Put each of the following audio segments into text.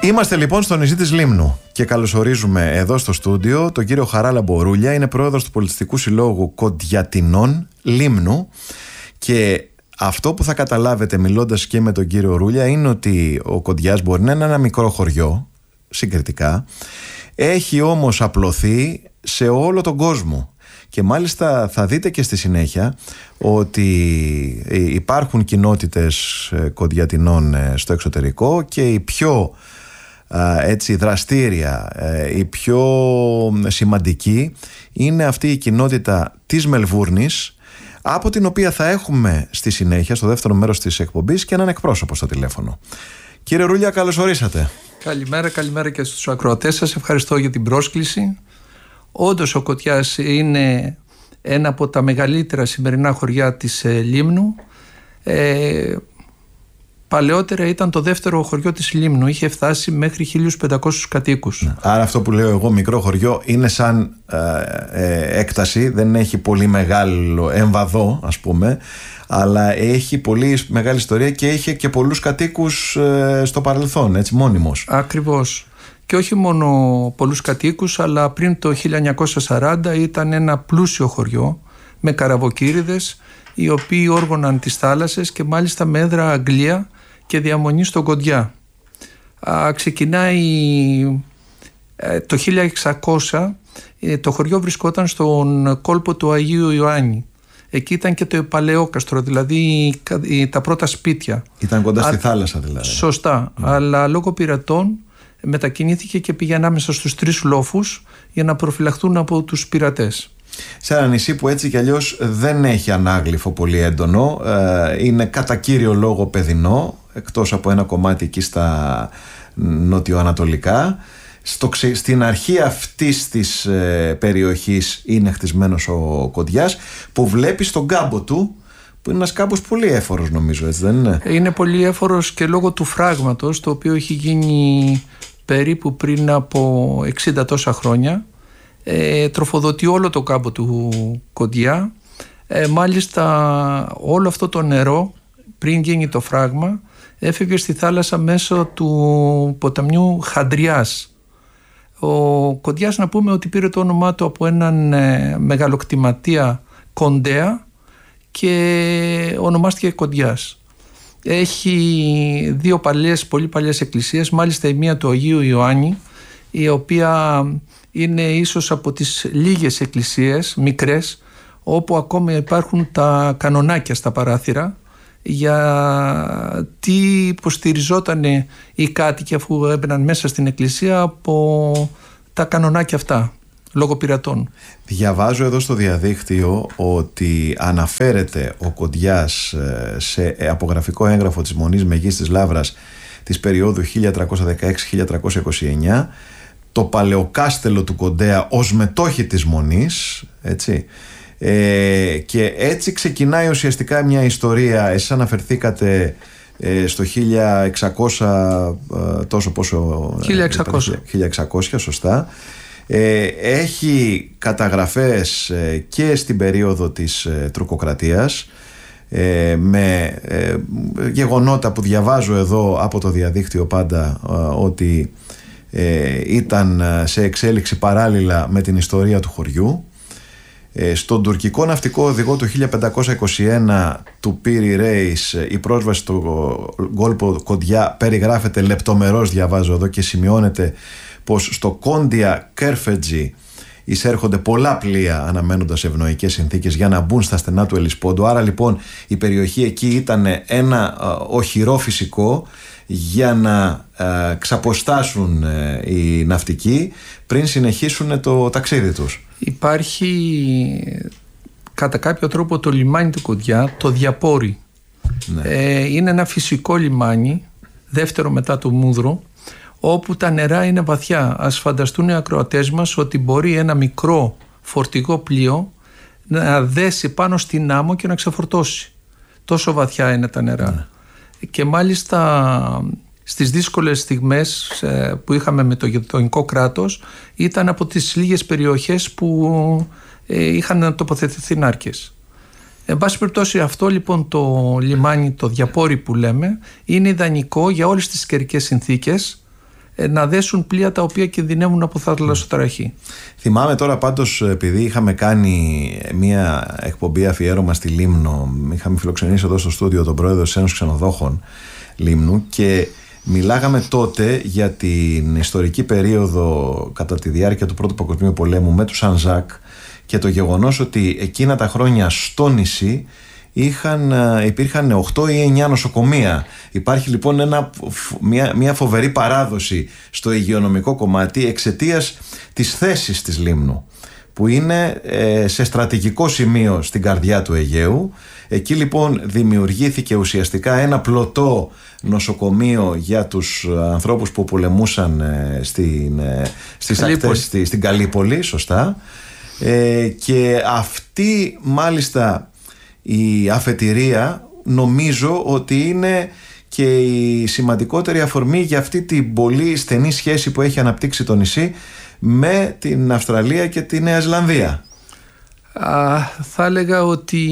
Είμαστε λοιπόν στο νησί της Λίμνου και καλωσορίζουμε εδώ στο στούντιο τον κύριο Χαράλαμπο Ρούλια. Είναι πρόεδρος του Πολιτιστικού Συλλόγου Κοντιατινών Λίμνου και αυτό που θα καταλάβετε μιλώντας και με τον κύριο Ρούλια είναι ότι ο Κοντιάς μπορεί να είναι ένα μικρό χωριό συγκριτικά, έχει όμως απλωθεί σε όλο τον κόσμο. Και μάλιστα θα δείτε και στη συνέχεια ότι υπάρχουν κοινότητες κοντιατινών στο εξωτερικό και η πιο έτσι δραστήρια, η πιο σημαντική είναι αυτή η κοινότητα της Μελβούρνης, από την οποία θα έχουμε στη συνέχεια στο δεύτερο μέρος της εκπομπής και έναν εκπρόσωπο στο τηλέφωνο. Κύριε Ρούλια, καλώς ορίσατε. Καλημέρα και στους ακροατές σας. Ευχαριστώ για την πρόσκληση. Όντως ο Κοντιάς είναι ένα από τα μεγαλύτερα σημερινά χωριά της Λίμνου. Παλαιότερα ήταν το δεύτερο χωριό της Λίμνου. Είχε φτάσει μέχρι 1.500 κατοίκους. Άρα αυτό που λέω εγώ μικρό χωριό είναι σαν έκταση. Δεν έχει πολύ μεγάλο εμβαδό, ας πούμε, αλλά έχει πολύ μεγάλη ιστορία και είχε και πολλούς κατοίκους στο παρελθόν, έτσι, μόνιμος. Ακριβώς. Και όχι μόνο πολλούς κατοίκους, αλλά πριν το 1940 ήταν ένα πλούσιο χωριό με καραβοκύριδες, οι οποίοι όργωναν τις θάλασσες και μάλιστα με έδρα Αγγλία και διαμονή στον Κοντιά. Ξεκινάει το 1600, το χωριό βρισκόταν στον κόλπο του Αγίου Ιωάννη. Εκεί ήταν και το παλαιόκαστρο, δηλαδή τα πρώτα σπίτια. Ήταν κοντά στη θάλασσα δηλαδή. Σωστά, αλλά λόγω πειρατών μετακινήθηκε και πήγε ανάμεσα στους 3 λόφους για να προφυλαχθούν από τους πειρατές. Σε ένα νησί που έτσι κι αλλιώς δεν έχει ανάγλυφο πολύ έντονο, είναι κατά κύριο λόγο παιδινό, εκτός από ένα κομμάτι εκεί στα νοτιοανατολικά. Στην αρχή αυτής της περιοχής είναι χτισμένος ο Κοντιάς, που βλέπει στον κάμπο του, που είναι ένας κάμπος πολύ έφορος, νομίζω, έτσι δεν είναι? Είναι πολύ έφορος και λόγω του φράγματος, το οποίο έχει γίνει περίπου πριν από 60 τόσα χρόνια. Τροφοδοτεί όλο το κάμπο του Κοντιά. Μάλιστα όλο αυτό το νερό, πριν γίνει το φράγμα, έφευγε στη θάλασσα μέσω του ποταμιού Χαντριάς. Ο Κοντιάς, να πούμε ότι πήρε το όνομά του από έναν μεγαλοκτηματία Κοντέα και ονομάστηκε Κοντιάς. Έχει 2 πολύ παλιές εκκλησίες, μάλιστα η μία του Αγίου Ιωάννη, η οποία είναι ίσως από τις λίγες εκκλησίες μικρές όπου ακόμα υπάρχουν τα κανονάκια στα παράθυρα, γιατί υποστηριζόταν οι κάτοικοι αφού έμπαιναν μέσα στην εκκλησία από τα κανονάκια αυτά λόγω πειρατών. Διαβάζω εδώ στο διαδίκτυο ότι αναφέρεται ο Κοντιάς σε απογραφικό έγγραφο της Μονής Μεγής της Λαύρας της περίοδου 1316-1329, το παλαιοκάστελο του Κοντέα ως μετόχη της Μονής, έτσι, και έτσι ξεκινάει ουσιαστικά μια ιστορία. Εσείς αναφερθήκατε στο 1600, τόσο πόσο? 1600, σωστά. Έχει καταγραφές και στην περίοδο της τουρκοκρατίας, με γεγονότα που διαβάζω εδώ από το διαδίκτυο πάντα, ότι ήταν σε εξέλιξη παράλληλα με την ιστορία του χωριού. Στον τουρκικό ναυτικό οδηγό του 1521 του Πύρι Ρέις η πρόσβαση στο κόλπο Κοντιά περιγράφεται λεπτομερώς, διαβάζω εδώ, και σημειώνεται πως στο Κόντια Κέρφετζι εισέρχονται πολλά πλοία αναμένοντας ευνοϊκές συνθήκες για να μπουν στα στενά του Ελισπόντου. Άρα λοιπόν η περιοχή εκεί ήταν ένα οχυρό φυσικό για να ξαποστάσουν οι ναυτικοί πριν συνεχίσουν το ταξίδι τους. Υπάρχει κατά κάποιο τρόπο το λιμάνι του Κοντιά, το Διαπόρι. Ναι. Είναι ένα φυσικό λιμάνι, δεύτερο μετά το Μούδρο, όπου τα νερά είναι βαθιά. Ας φανταστούν οι ακροατές μας ότι μπορεί ένα μικρό φορτηγό πλοίο να δέσει πάνω στην άμμο και να ξεφορτώσει. Τόσο βαθιά είναι τα νερά. Ναι. Και μάλιστα στις δύσκολες στιγμές που είχαμε με το γειτονικό κράτος, ήταν από τις λίγες περιοχές που είχαν τοποθετηθεί νάρκες. Εν πάση περιπτώσει, αυτό λοιπόν το λιμάνι, το Διαπόρι που λέμε, είναι ιδανικό για όλες τις καιρικές συνθήκες, να δέσουν πλοία τα οποία κινδυνεύουν από θαλασσοταραχή. Θυμάμαι τώρα πάντως, επειδή είχαμε κάνει μια εκπομπή αφιέρωμα στη Λίμνο, είχαμε φιλοξενήσει εδώ στο στούντιο τον πρόεδρο της Ένωσης Ξενοδόχων Λίμνου και μιλάγαμε τότε για την ιστορική περίοδο κατά τη διάρκεια του Πρώτου Παγκοσμίου Πολέμου με τους Σανζάκ και το γεγονός ότι εκείνα τα χρόνια στο νησί υπήρχαν 8 ή 9 νοσοκομεία. Υπάρχει λοιπόν μια φοβερή παράδοση στο υγειονομικό κομμάτι εξαιτίας της θέσης της Λίμνου, που είναι σε στρατηγικό σημείο στην καρδιά του Αιγαίου. Εκεί λοιπόν δημιουργήθηκε ουσιαστικά ένα πλωτό νοσοκομείο για τους ανθρώπους που πολεμούσαν στις ακτές, στην Καλύπολη, σωστά. Και αυτή μάλιστα η αφετηρία νομίζω ότι είναι και η σημαντικότερη αφορμή για αυτή την πολύ στενή σχέση που έχει αναπτύξει το νησί με την Αυστραλία και τη Νέα Ζηλανδία. Θα έλεγα ότι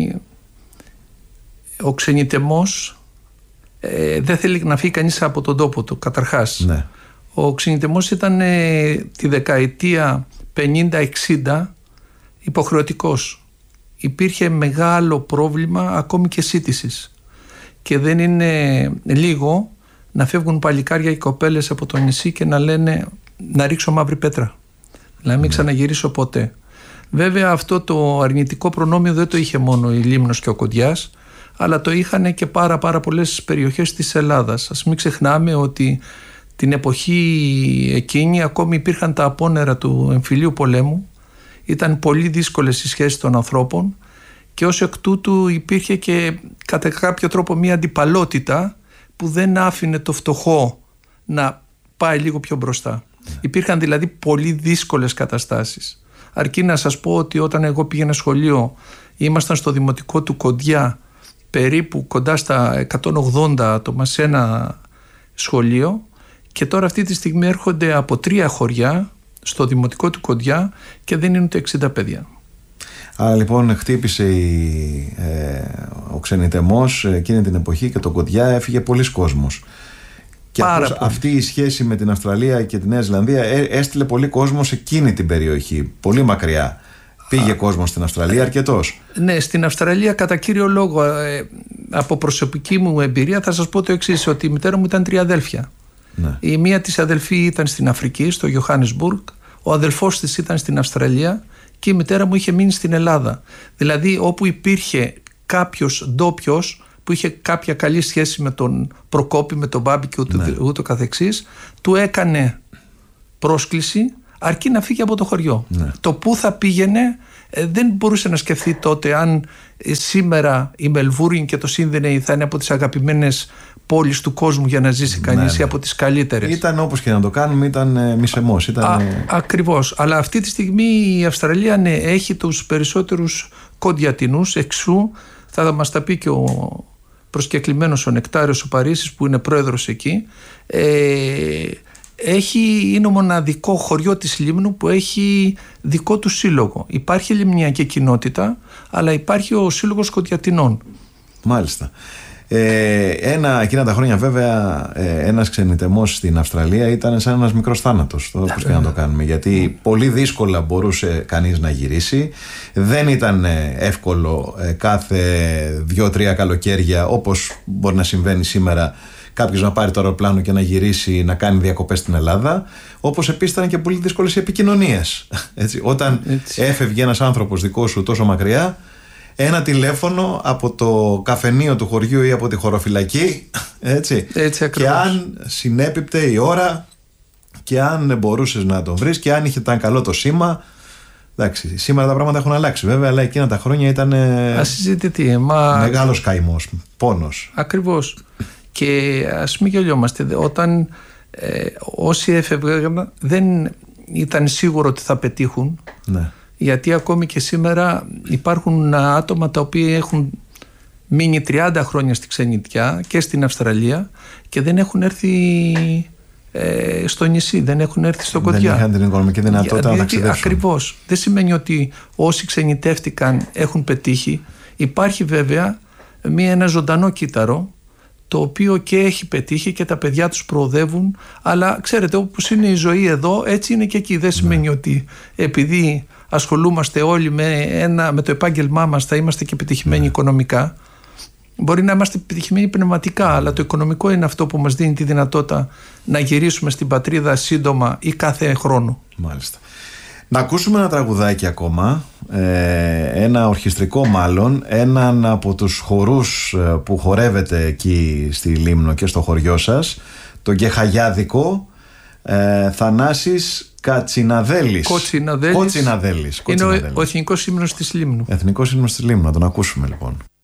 ο ξενιτεμός δεν θέλει να φύγει κανείς από τον τόπο του καταρχάς. Ναι. Ο ξενιτεμός ήταν τη δεκαετία 50-60 υποχρεωτικός. Υπήρχε μεγάλο πρόβλημα ακόμη και σύντησης και δεν είναι λίγο να φεύγουν παλικάρια οι κοπέλες από το νησί και να λένε να ρίξω μαύρη πέτρα, να μην ξαναγυρίσω ποτέ. Βέβαια αυτό το αρνητικό προνόμιο δεν το είχε μόνο η Λίμνος και ο Κοντιάς, αλλά το είχαν και πάρα πολλές περιοχές της Ελλάδας. Ας μην ξεχνάμε ότι την εποχή εκείνη ακόμη υπήρχαν τα απόνερα του εμφυλίου πολέμου. Ήταν πολύ δύσκολες οι σχέσεις των ανθρώπων και ως εκ τούτου υπήρχε και κατά κάποιο τρόπο μια αντιπαλότητα που δεν άφηνε το φτωχό να πάει λίγο πιο μπροστά. Υπήρχαν δηλαδή πολύ δύσκολες καταστάσεις. Αρκεί να σας πω ότι όταν εγώ πήγαινα σχολείο ήμασταν στο δημοτικό του Κοντιά, περίπου κοντά στα 180 άτομα σε ένα σχολείο, και τώρα αυτή τη στιγμή έρχονται από 3 χωριά στο δημοτικό του Κοντιά και δεν είναι ούτε 60 παιδιά. Άρα λοιπόν χτύπησε ο ξενιτεμός εκείνη την εποχή και το Κοντιά έφυγε πολλοί κόσμος. Και αυτή η σχέση με την Αυστραλία και τη Νέα Ζηλανδία έστειλε πολύ κόσμο σε εκείνη την περιοχή, πολύ μακριά. Πήγε κόσμο στην Αυστραλία αρκετός. Ναι, στην Αυστραλία κατά κύριο λόγο, από προσωπική μου εμπειρία θα σας πω το εξής, ότι η μητέρα μου ήταν 3 αδέλφια. Ναι. Η μία της αδελφή ήταν στην Αφρική, στο Johannesburg, ο αδελφός της ήταν στην Αυστραλία και η μητέρα μου είχε μείνει στην Ελλάδα. Δηλαδή όπου υπήρχε κάποιος ντόπιος που είχε κάποια καλή σχέση με τον Προκόπη, με τον Μπάμπη και ούτω καθεξής, του έκανε πρόσκληση αρκεί να φύγει από το χωριό. Ναι. Το που θα πήγαινε δεν μπορούσε να σκεφτεί τότε αν σήμερα η Μελβούρνη και το Σίνδενεϊ θα είναι από τις αγαπημένες πόλεις του κόσμου για να ζήσει κανείς, ή από τις καλύτερες. Ήταν όπως και να το κάνουμε, ήταν μισεμός. Ακριβώς. Αλλά αυτή τη στιγμή η Αυστραλία έχει τους περισσότερους κοντιατινούς, εξού θα μας τα πει και ο προσκεκλημένος ο Νεκτάριος ο Παρίσης που είναι πρόεδρος εκεί. Είναι ο μοναδικό χωριό της Λίμνου που έχει δικό του σύλλογο. Υπάρχει λιμνιακή κοινότητα, αλλά υπάρχει ο σύλλογος Κοντιατινών. Μάλιστα. Εκείνα τα χρόνια βέβαια ένας ξενιτεμός στην Αυστραλία ήταν σαν ένας μικρός θάνατος, όπως και να το κάνουμε, γιατί πολύ δύσκολα μπορούσε κανείς να γυρίσει. Δεν ήταν εύκολο κάθε 2-3 καλοκαίρια, όπως μπορεί να συμβαίνει σήμερα, κάποιος να πάρει το αεροπλάνο και να γυρίσει να κάνει διακοπές στην Ελλάδα. Όπως επίσης ήταν και πολύ δύσκολες οι επικοινωνίες. Όταν έφευγε ένας άνθρωπος δικός σου τόσο μακριά, ένα τηλέφωνο από το καφενείο του χωριού ή από τη χωροφυλακή, έτσι και αν συνέπιπτε η ώρα και αν μπορούσες να τον βρεις και αν ήταν καλό το σήμα. Εντάξει, σήμερα τα πράγματα έχουν αλλάξει βέβαια, αλλά εκείνα τα χρόνια ήταν μεγάλος καημός, πόνος. Ακριβώς. Και ας μην γελιόμαστε, όταν όσοι έφευγαν δεν ήταν σίγουρο ότι θα πετύχουν. Ναι. Γιατί ακόμη και σήμερα υπάρχουν άτομα τα οποία έχουν μείνει 30 χρόνια στη ξενιτιά και στην Αυστραλία και δεν έχουν έρθει στο νησί, δεν έχουν έρθει στο Κοντιά. Δεν είχαν την οικονομική δυνατότητα να ταξιδέψουν. Ακριβώς. Δεν σημαίνει ότι όσοι ξενιτεύτηκαν έχουν πετύχει. Υπάρχει βέβαια ένα ζωντανό κύτταρο, το οποίο και έχει πετύχει και τα παιδιά τους προοδεύουν, αλλά ξέρετε, όπως είναι η ζωή εδώ, έτσι είναι και εκεί. Δεν σημαίνει ότι επειδή ασχολούμαστε όλοι με το επάγγελμά μας θα είμαστε και επιτυχημένοι οικονομικά. Μπορεί να είμαστε επιτυχημένοι πνευματικά, αλλά το οικονομικό είναι αυτό που μας δίνει τη δυνατότητα να γυρίσουμε στην πατρίδα σύντομα ή κάθε χρόνο. Μάλιστα. Να ακούσουμε ένα τραγουδάκι ακόμα, ένα ορχιστρικό μάλλον, έναν από τους χορούς που χορεύετε εκεί στη Λίμνο και στο χωριό σας, τον Γεχαγιάδικο, Θανάσης Κατσιναδέλης. Κοτσιναδέλης. Είναι ο Εθνικός Ύμνος της Λίμνου. Εθνικός Ύμνος της Λίμνου, να τον ακούσουμε λοιπόν.